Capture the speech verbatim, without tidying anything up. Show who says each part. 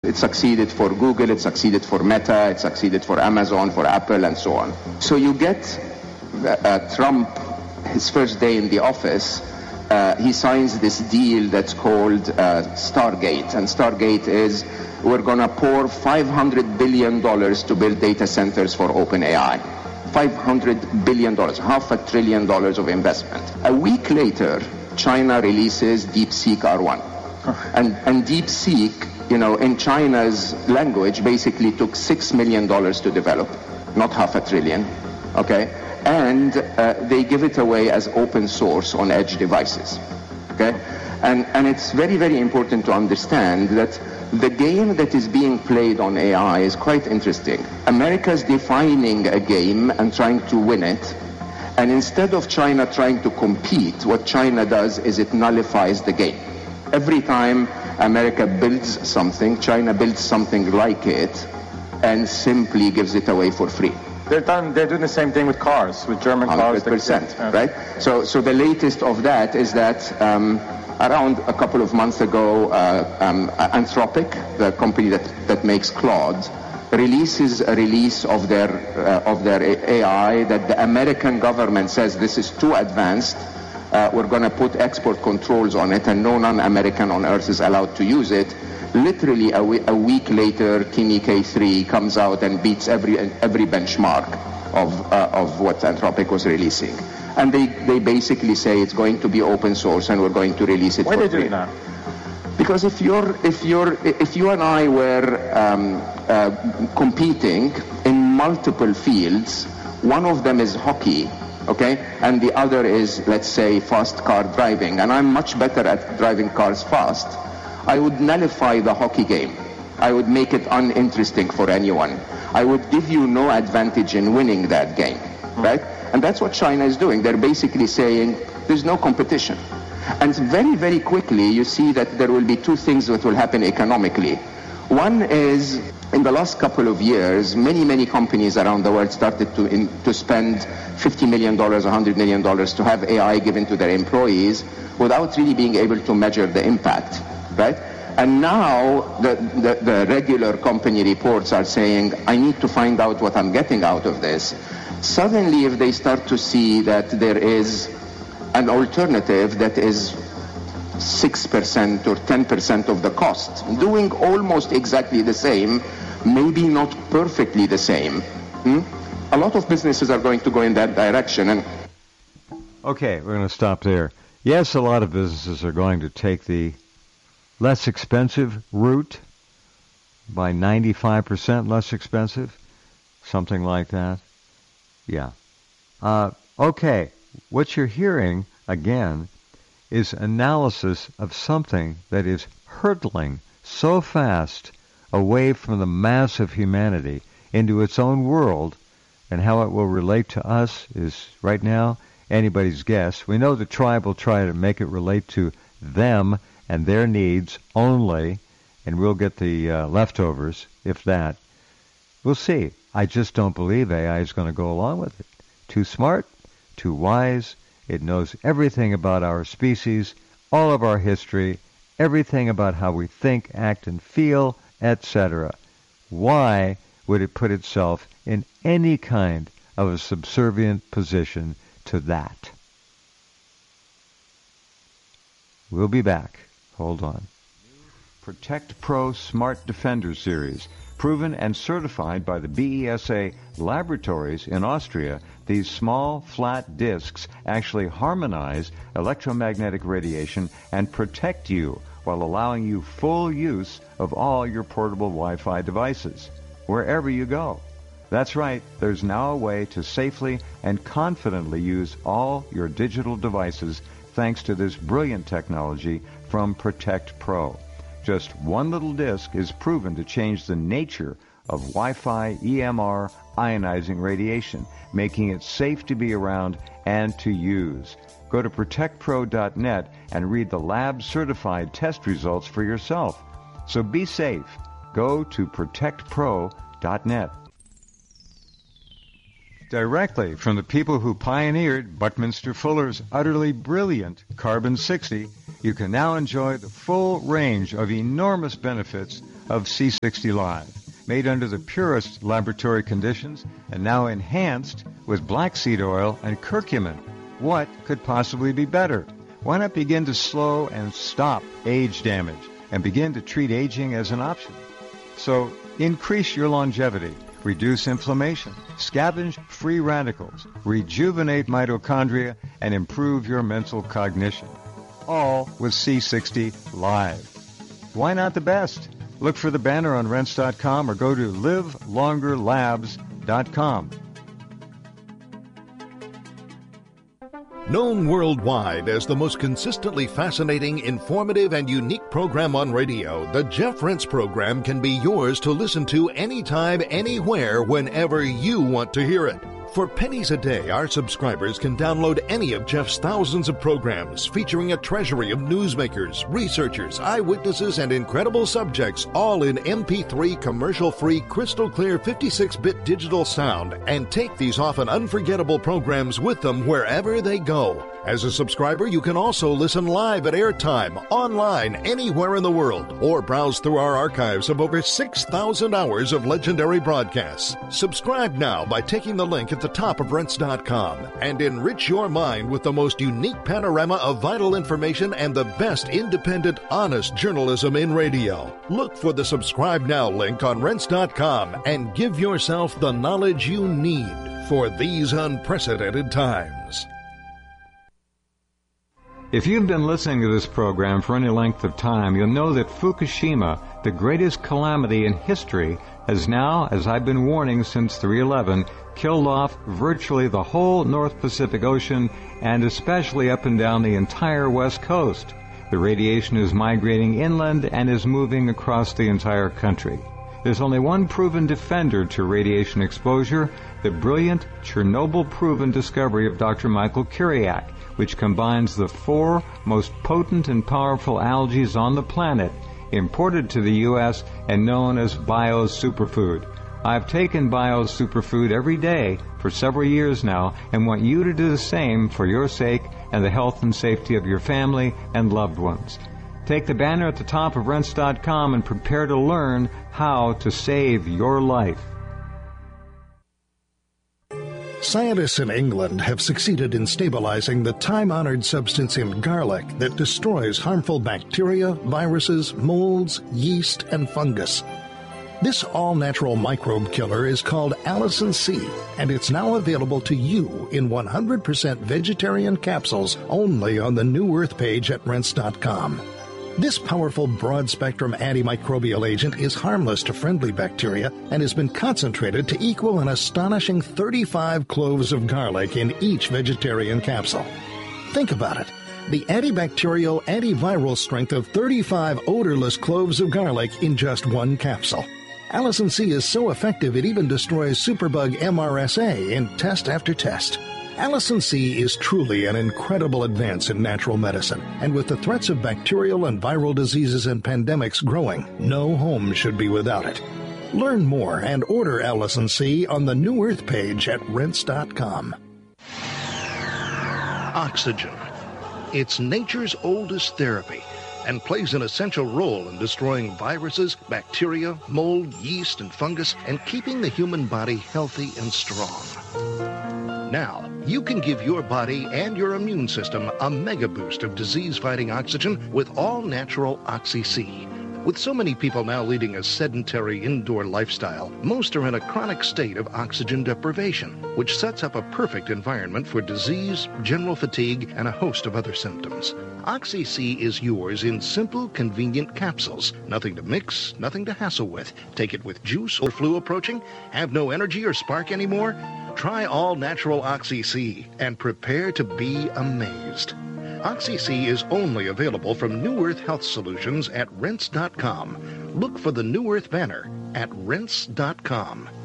Speaker 1: It succeeded for Google, it succeeded for Meta, it succeeded for Amazon, for Apple, and so on. So you get uh, Trump, his first day in the office, uh, he signs this deal that's called uh, Stargate. And Stargate is, we're going to pour five hundred billion dollars to build data centers for OpenAI. five hundred billion dollars, half a trillion dollars of investment. A week later, China releases DeepSeek R one. And, and DeepSeek, you know, in China's language, basically took six million dollars to develop, not half a trillion, okay? And uh, they give it away as open source on edge devices, okay? And, and it's very, very important to understand that the game that is being played on A I is quite interesting. America's defining a game and trying to win it. And instead of China trying to compete, what China does is it nullifies the game. Every time America builds something, China builds something like it and simply gives it away for free.
Speaker 2: They're done. They're doing the same thing with cars, with German cars.
Speaker 1: one hundred percent, right? So, so the latest of that is that um, around a couple of months ago, uh, um, Anthropic, the company that, that makes Claude, releases a release of their uh, of their A I that the American government says this is too advanced. Uh, we're going to put export controls on it, and no non-American on Earth is allowed to use it. Literally a, we- a week later, Kimi K three comes out and beats every every benchmark of uh, of what Anthropic was releasing. And they, they basically say it's going to be open source and we're going to release it
Speaker 2: Why
Speaker 1: for
Speaker 2: are they
Speaker 1: free.
Speaker 2: doing that?
Speaker 1: Because if you're if you're if you and I were um, uh, competing in multiple fields, one of them is hockey, okay, and the other is, let's say, fast car driving, and I'm much better at driving cars fast, I would nullify the hockey game. I would make it uninteresting for anyone. I would give you no advantage in winning that game, right? And that's what China is doing. They're basically saying there's no competition. And very, very quickly you see that there will be two things that will happen economically. One is, in the last couple of years, many, many companies around the world started to in, to spend fifty million dollars, one hundred million dollars to have A I given to their employees without really being able to measure the impact, right? And now the, the, the regular company reports are saying, I need to find out what I'm getting out of this. Suddenly, if they start to see that there is an alternative that is six percent or ten percent of the cost, doing almost exactly the same, maybe not perfectly the same, hmm? a lot of businesses are going to go in that direction. And
Speaker 3: Okay, we're going to stop there. Yes, a lot of businesses are going to take the less expensive route, by ninety-five percent less expensive, something like that. Yeah. Uh, okay, what you're hearing, again, is analysis of something that is hurtling so fast away from the mass of humanity into its own world, and how it will relate to us is, right now, anybody's guess. We know the tribe will try to make it relate to them and their needs only, and we'll get the uh, leftovers, if that. We'll see. I just don't believe A I is going to go along with it. Too smart, too wise. It knows everything about our species, all of our history, everything about how we think, act, and feel, et cetera. Why would it put itself in any kind of a subservient position to that? We'll be back. Hold on. Protect Pro Smart Defender Series. Proven and certified by the B E S A laboratories in Austria, these small, flat discs actually harmonize electromagnetic radiation and protect you while allowing you full use of all your portable Wi-Fi devices, wherever you go. That's right, there's now a way to safely and confidently use all your digital devices thanks to this brilliant technology from Protect Pro. Just one little disc is proven to change the nature of Wi-Fi E M R ionizing radiation, making it safe to be around and to use. Go to protect pro dot net and read the lab-certified test results for yourself. So be safe. Go to protect pro dot net. Directly from the people who pioneered Buckminster Fuller's utterly brilliant Carbon sixty, you can now enjoy the full range of enormous benefits of C sixty Live, made under the purest laboratory conditions and now enhanced with black seed oil and curcumin. What could possibly be better? Why not begin to slow and stop age damage and begin to treat aging as an option? So increase your longevity, reduce inflammation, scavenge free radicals, rejuvenate mitochondria, and improve your mental cognition. All with C sixty Live. Why not the best? Look for the banner on rense dot com or go to live longer labs dot com.
Speaker 4: Known worldwide as the most consistently fascinating, informative, and unique program on radio, the Jeff Rense program can be yours to listen to anytime, anywhere, whenever you want to hear it. For pennies a day, our subscribers can download any of Jeff's thousands of programs featuring a treasury of newsmakers, researchers, eyewitnesses, and incredible subjects, all in M P three commercial-free, crystal-clear fifty-six bit digital sound, and take these often unforgettable programs with them wherever they go. As a subscriber, you can also listen live at airtime, online, anywhere in the world, or browse through our archives of over six thousand hours of legendary broadcasts. Subscribe now by taking the link at the top of rense dot com and enrich your mind with the most unique panorama of vital information and the best independent, honest journalism in radio. Look for the Subscribe Now link on rense dot com and give yourself the knowledge you need for these unprecedented times.
Speaker 3: If you've been listening to this program for any length of time, you'll know that Fukushima, the greatest calamity in history, has now, as I've been warning since three eleven, killed off virtually the whole North Pacific Ocean and especially up and down the entire West Coast. The radiation is migrating inland and is moving across the entire country. There's only one proven defender to radiation exposure, the brilliant Chernobyl-proven discovery of Doctor Michael Kiriak, which combines the four most potent and powerful algae on the planet, imported to the U S and known as Bio's Superfood. I've taken Bio's Superfood every day for several years now and want you to do the same for your sake and the health and safety of your family and loved ones. Take the banner at the top of rense dot com and prepare to learn how to save your life.
Speaker 4: Scientists in England have succeeded in stabilizing the time-honored substance in garlic that destroys harmful bacteria, viruses, molds, yeast, and fungus. This all-natural microbe killer is called Allicin C, and it's now available to you in one hundred percent vegetarian capsules only on the New Earth page at rense dot com. This powerful broad-spectrum antimicrobial agent is harmless to friendly bacteria and has been concentrated to equal an astonishing thirty-five cloves of garlic in each vegetarian capsule. Think about it. The antibacterial, antiviral strength of thirty-five odorless cloves of garlic in just one capsule. Allicin C is so effective it even destroys superbug M R S A in test after test. Allicin C is truly an incredible advance in natural medicine, and with the threats of bacterial and viral diseases and pandemics growing, no home should be without it. Learn more and order Allicin C on the New Earth page at rense dot com. Oxygen. It's nature's oldest therapy and plays an essential role in destroying viruses, bacteria, mold, yeast, and fungus, and keeping the human body healthy and strong. Now, you can give your body and your immune system a mega boost of disease-fighting oxygen with all-natural Oxy-C. With so many people now leading a sedentary indoor lifestyle, most are in a chronic state of oxygen deprivation, which sets up a perfect environment for disease, general fatigue, and a host of other symptoms. Oxy-C is yours in simple, convenient capsules. Nothing to mix, nothing to hassle with. Take it with juice or flu approaching? Have no energy or spark anymore? Try all-natural Oxy-C and prepare to be amazed. Oxy-C is only available from New Earth Health Solutions at rense dot com. Look for the New Earth banner at rense dot com.